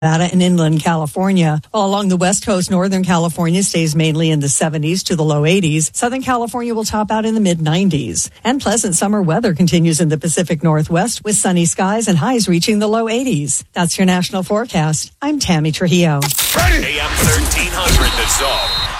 Nevada and inland California. While along the west coast, Northern California stays mainly in the 70s to the low 80s. Southern California will top out in the mid 90s. And pleasant summer weather continues in the Pacific Northwest with sunny skies and highs reaching the low 80s. That's your national forecast. I'm Tammy Trujillo. Ready? AM 1300, The Zone.